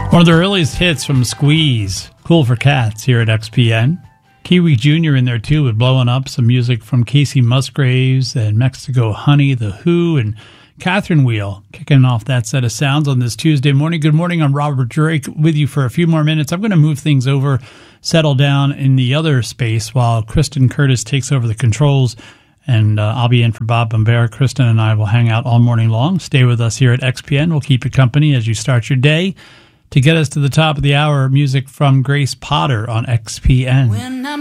One of the earliest hits from Squeeze, Cool for Cats, here at XPN. Kiwi Jr. in there, too, with blowing up some music from Casey Musgraves and Mexico Honey, The Who, and Catherine Wheel, kicking off that set of sounds on this Tuesday morning. Good morning, I'm Robert Drake with you for a few more minutes. I'm going to move things over, settle down in the other space while Kristen Curtis takes over the controls, and I'll be in for Bob Bombera. Kristen and I will hang out all morning long. Stay with us here at XPN. We'll keep you company as you start your day. To get us to the top of the hour, music from Grace Potter on XPN.